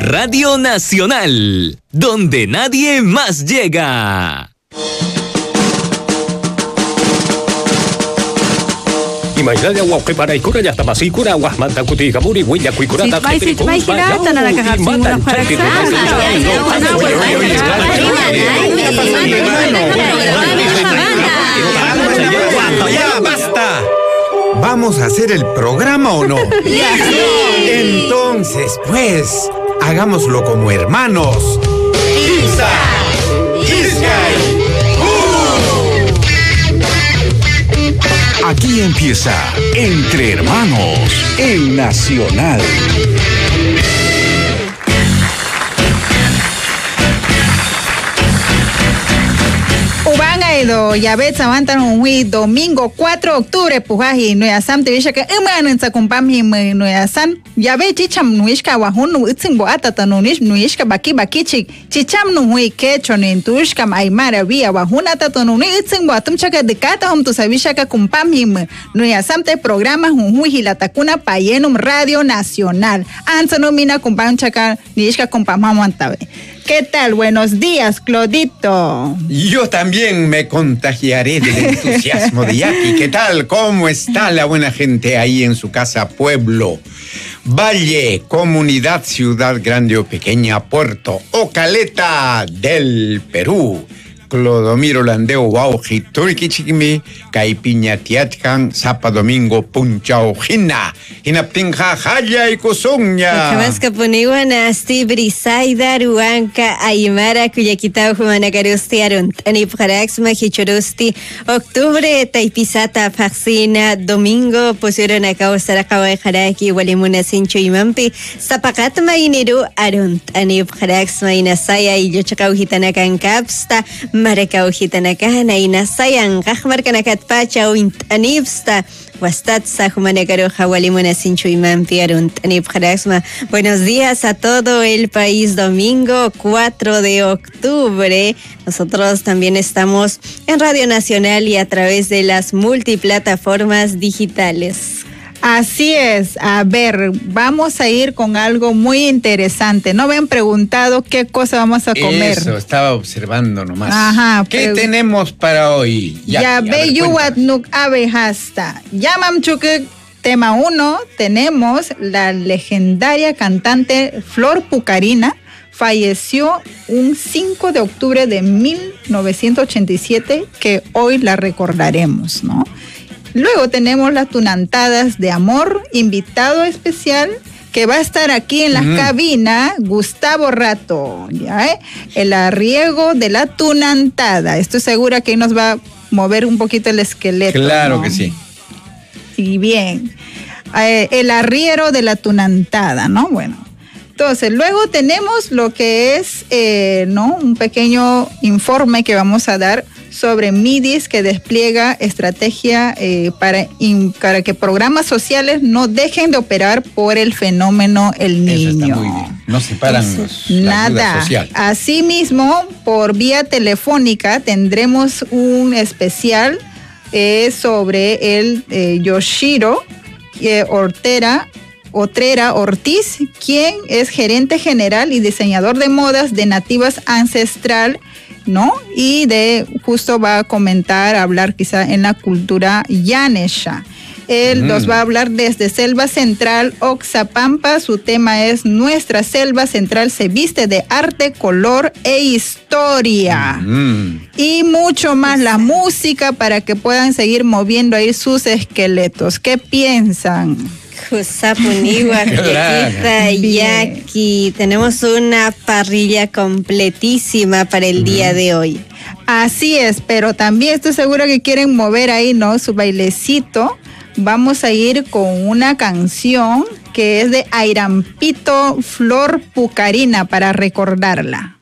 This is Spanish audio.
Radio Nacional, donde nadie más llega. Imagínate agua que para ikura ya está masícura agua manta kuti kamuri huella kuikurata Ya basta. ¿Vamos a hacer el programa o no? Entonces, pues, hagámoslo como hermanos. ¡Isa! ¡Isgay! Aquí empieza Entre Hermanos en Nacional. Ubangaido, Yabet Samantan Hui, domingo 4 de octubre, Pujaji, Nuya Sam, te dice que en Sacumpami, Nuya San, Yabet Chicham, Nuishka, Wahun, Itzimbo Atata, Nuishka, Baki, Chicham, Nui, Ketchon, Intushka, Aymara, Via, Wahuna, Tatonuni, Itzimbo, Atumchaka, de Cata, Hom, tu Sabishaka, Cumpami, Nuya Sam, te programa, Hui, la Tacuna, Payenum, Radio Nacional, Ansanomina, Cumpamchaka, Nishka, Cumpamamantabe. ¿Qué tal? Buenos días, Claudito. Yo también me contagiaré del entusiasmo de Jackie. ¿Qué tal? ¿Cómo está la buena gente ahí en su casa, pueblo? Valle, comunidad, ciudad grande o pequeña, puerto o caleta del Perú. Clodomiro Landeo Wauji Turkichikmi Caipiña Tiatkan Zapa Domingo Punchaujina Hinaptinja Jaya y Kusunya Kamaska Puniwana Stibri Saida Ruanka Aymara Kuyakita Humanakarusti Arunt Aniparaxma Hichurusti Octubre Taipisata Faxina Domingo pusieron a cabo Sarakawa Haraki Walimuna Sincho Imampi Zapakatma Iniru Arunt Aniparaxma Inasaya y Yochakauhitanakan Kapsta Marakaujitanakan Inasayan Kahmarkanakat Pacha Anipsta Wastatsa Humanakaru Hawalimuna Sincho Imampi Arunt Aniparaxma. Buenos días a todo el país, domingo 4 de octubre. Nosotros también estamos en Radio Nacional y a través de las multiplataformas digitales. Así es. A ver, vamos a ir con algo muy interesante. No me han preguntado qué cosa vamos a comer. Eso, estaba observando nomás. Ajá. ¿Qué tenemos para hoy? Ya ve yuat nuk abejasta. Llamam chuque. Tema 1, tenemos la legendaria cantante Flor Pucarina. Falleció un 5 de octubre de 1987, que hoy la recordaremos, ¿no? Luego tenemos las tunantadas de amor, invitado especial, que va a estar aquí en la cabina, Gustavo Rato, ¿ya? El arriego de la tunantada. Estoy segura que nos va a mover un poquito el esqueleto. Claro, ¿no? Que sí. Y bien, el arriero de la tunantada, ¿no? Bueno. Entonces, luego tenemos lo que es, ¿no? Un pequeño informe que vamos a dar sobre MIDIS, que despliega estrategia para que programas sociales no dejen de operar por el fenómeno El Niño. Eso está muy bien. No separan la ayuda social. Asimismo, por vía telefónica tendremos un especial sobre el Yoshiro Otrera Ortiz, quien es gerente general y diseñador de modas de Nativas Ancestral, ¿no? Y justo va a hablar quizá en la cultura yanesha. Él nos va a hablar desde Selva Central, Oxapampa. Su tema es Nuestra Selva Central se viste de arte, color e historia. Y mucho más, la música para que puedan seguir moviendo ahí sus esqueletos. ¿Qué piensan? Jusapuniwa, Yaqui. Tenemos una parrilla completísima para el día de hoy. Así es, pero también estoy segura que quieren mover ahí, ¿no? Su bailecito. Vamos a ir con una canción que es de Airampito Flor Pucarina para recordarla.